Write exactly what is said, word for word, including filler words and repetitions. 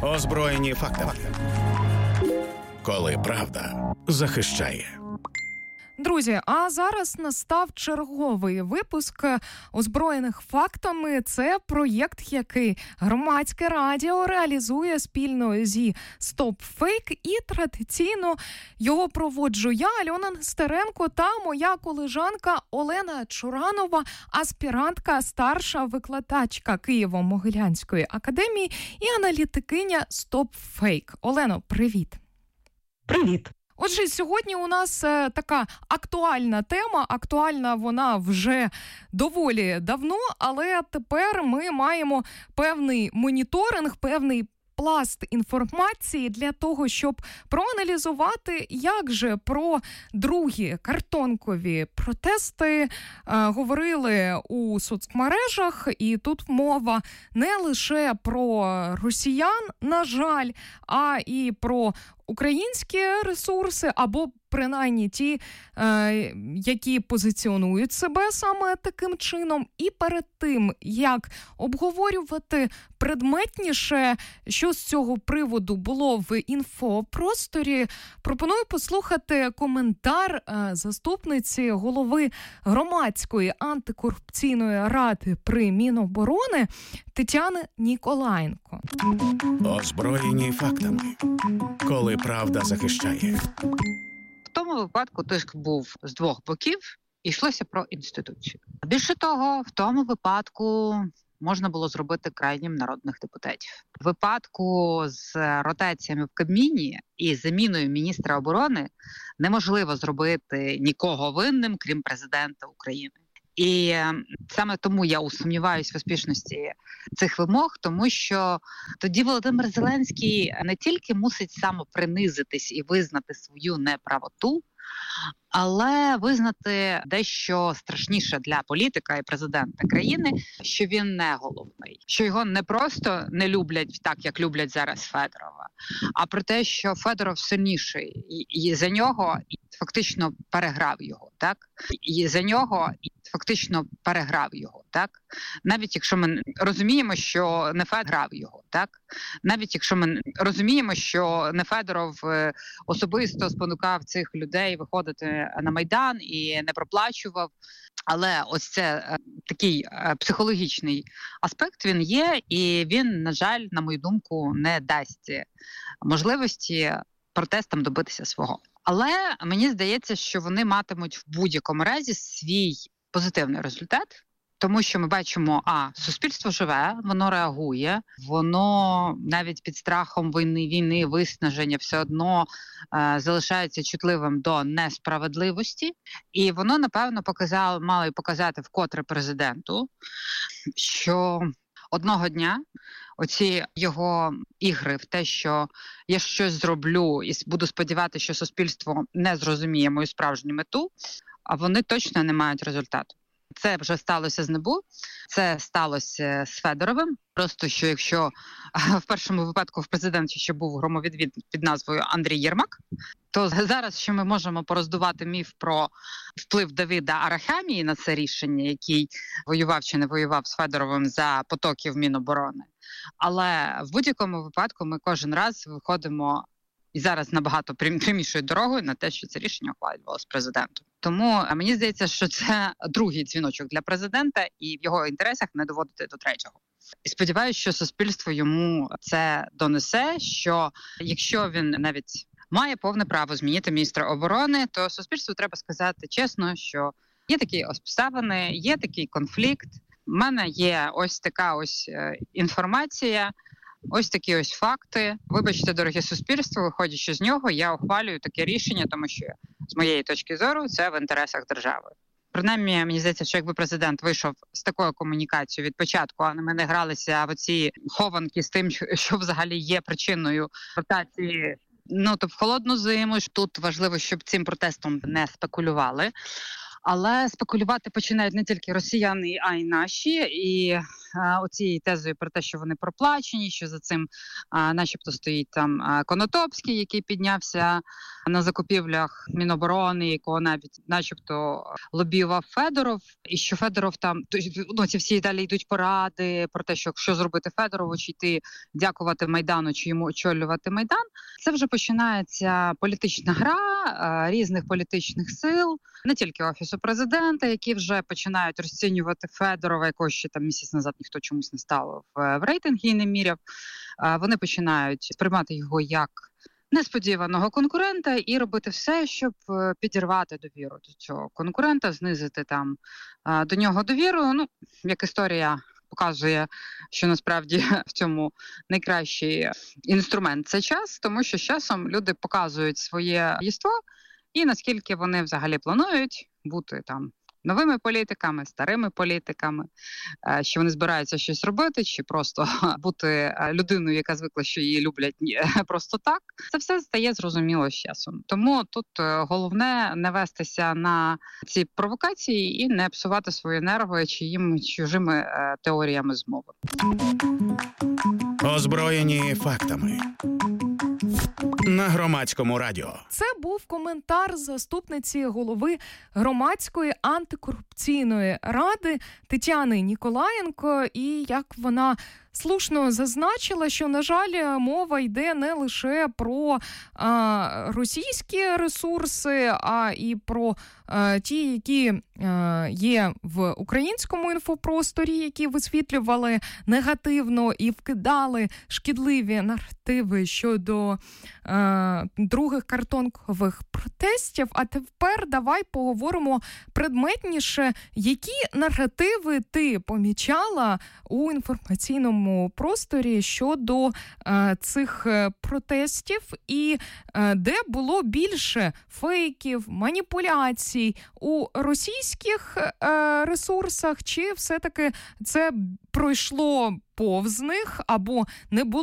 Озброєні фактами. Коли правда захищає. Друзі, а зараз настав черговий випуск «Озброєних фактами». Це проєкт, який Громадське радіо реалізує спільно зі «Стоп Фейк». І традиційно його проводжу я, Альона Нестеренко, та моя колежанка Олена Чуранова, аспірантка, старша викладачка Києво-Могилянської академії і аналітикиня «Стоп Фейк». Олено, привіт. Привіт. Отже, сьогодні у нас е, така актуальна тема, актуальна вона вже доволі давно, але тепер ми маємо певний моніторинг, певний пласт інформації для того, щоб проаналізувати, як же про другі картонкові протести е, говорили у соцмережах. І тут мова не лише про росіян, на жаль, а і про українські ресурси, або принаймні ті, е, які позиціонують себе саме таким чином. І перед тим, як обговорювати предметніше, що з цього приводу було в інфопросторі, пропоную послухати коментар е, заступниці голови Громадської антикорупційної ради при Міноборони Тетяни Ніколаєнко. Озброєні фактами. Коли правда захищає. В тому випадку тиск був з двох боків, і йшлося про інституцію. Більше того, в тому випадку можна було зробити крайнім народних депутатів. В випадку з ротаціями в Кабміні і заміною міністра оборони неможливо зробити нікого винним, крім президента України. І саме тому я усумніваюсь в успішності цих вимог, тому що тоді Володимир Зеленський не тільки мусить самопринизитись і визнати свою неправоту, але визнати дещо страшніше для політика і президента країни, що він не головний, що його не просто не люблять так, як люблять зараз Федорова, а про те, що Федоров сильніший, і, і за нього і фактично переграв його, так? І за нього і фактично переграв його, так? Навіть якщо ми розуміємо, що не Федоров грав його, так? Навіть якщо ми розуміємо, що не Федоров особисто спонукав цих людей виходити на Майдан і не проплачував, але ось це е, такий е, психологічний аспект, він є, і він, на жаль, на мою думку, не дасть можливості протестам добитися свого. Але мені здається, що вони матимуть в будь-якому разі свій позитивний результат, тому що ми бачимо, а, суспільство живе, воно реагує, воно навіть під страхом війни, війни, виснаження все одно е, залишається чутливим до несправедливості. І воно, напевно, показало, мало й показати вкотре президенту, що одного дня оці його ігри в те, що я щось зроблю і буду сподіватися, що суспільство не зрозуміє мою справжню мету, а вони точно не мають результату. Це вже сталося з НАБУ, це сталося з Федоровим. Просто що якщо в першому випадку в президенті ще був громовідвід під назвою Андрій Єрмак, то зараз ще ми можемо пороздувати міф про вплив Давида Арахамії на це рішення, який воював чи не воював з Федоровим за потоків Міноборони. Але в будь-якому випадку ми кожен раз виходимо і зараз набагато прямішою дорогою на те, що це рішення ухвалювалося президентом. Тому мені здається, що це другий дзвіночок для президента, і в його інтересах не доводити до третього. І сподіваюся, що суспільство йому це донесе, що якщо він навіть має повне право змінити міністра оборони, то суспільству треба сказати чесно, що є такі обставини, є такий конфлікт, в мене є ось така ось інформація, ось такі ось факти. Вибачте, дороге суспільство, виходячи з нього, я ухвалюю таке рішення, тому що, з моєї точки зору, це в інтересах держави. Принаймні, мені здається, що якби президент вийшов з такою комунікацією від початку, а ми не гралися в оці хованки з тим, що взагалі є причиною ротації, ну, то в холодну зиму. Тут важливо, щоб цим протестом не спекулювали. Але спекулювати починають не тільки росіяни, а й наші. І е, оцією тезою про те, що вони проплачені, що за цим е, начебто стоїть там е, Конотопський, який піднявся на закупівлях Міноборони, якого навіть начебто лобіював Федоров, і що Федоров там, ну, ці всі далі йдуть поради про те, що що зробити Федорову, чи йти дякувати Майдану, чи йому очолювати Майдан. Це вже починається політична гра е, різних політичних сил, не тільки Офісу Президента, які вже починають розцінювати Федорова, якого ще там місяць назад ніхто чомусь не ставив в, в рейтинги і не міряв. Е, вони починають сприймати його як несподіваного конкурента і робити все, щоб підірвати довіру до цього конкурента, знизити там е, до нього довіру. Ну, як історія показує, що насправді в цьому найкращий інструмент – це час, тому що з часом люди показують своє єство і наскільки вони взагалі планують бути там новими політиками, старими політиками, що вони збираються щось робити, чи просто бути людиною, яка звикла, що її люблять просто так. Це все стає зрозуміло з часом. Тому тут головне не вестися на ці провокації і не псувати свої нерви чиїми чужими теоріями змови. Озброєні фактами. На Громадському радіо. Це був коментар заступниці голови Громадської антикорупційної ради Тетяни Ніколаєнко. І як вона слушно зазначила, що, на жаль, мова йде не лише про а, російські ресурси, а і про а, ті, які а, є в українському інфопросторі, які висвітлювали негативно і вкидали шкідливі наративи щодо а, других картонкових протестів. А тепер давай поговоримо предметніше, які наративи ти помічала у інформаційному просторі щодо е, цих протестів і е, де було більше фейків, маніпуляцій у російських е, ресурсах, чи все-таки це пройшло повз них або не було